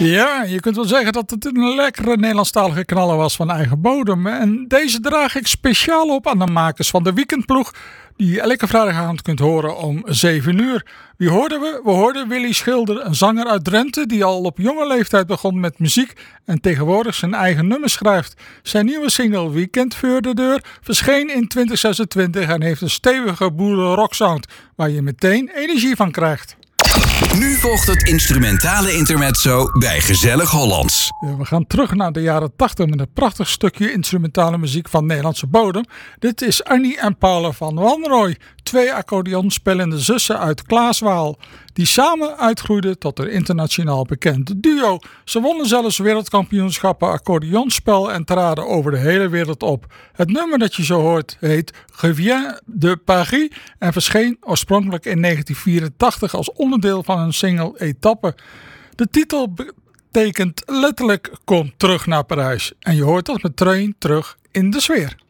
Ja, je kunt wel zeggen dat het een lekkere Nederlandstalige knaller was van eigen bodem. En deze draag ik speciaal op aan de makers van de Weekendploeg, die je elke vrijdagavond kunt horen om 7 uur. Wie hoorden we? We hoorden Willy Schilder, een zanger uit Drenthe die al op jonge leeftijd begon met muziek en tegenwoordig zijn eigen nummers schrijft. Zijn nieuwe single Weekend voor de deur verscheen in 2026 en heeft een stevige boerenrocksound waar je meteen energie van krijgt. Nu volgt het instrumentale intermezzo bij Gezellig Hollands. We gaan terug naar de jaren 80 met een prachtig stukje instrumentale muziek van Nederlandse bodem. Dit is Annie en Paula van Wanrooy, 2 accordeonspelende zussen uit Klaaswaal, die samen uitgroeiden tot een internationaal bekend duo. Ze wonnen zelfs wereldkampioenschappen accordeonspel en traden over de hele wereld op. Het nummer dat je zo hoort heet Reviens de Paris en verscheen oorspronkelijk in 1984 als onderdeel van een single Etappe. De titel betekent letterlijk kom terug naar Parijs en je hoort dat meteen terug in de sfeer.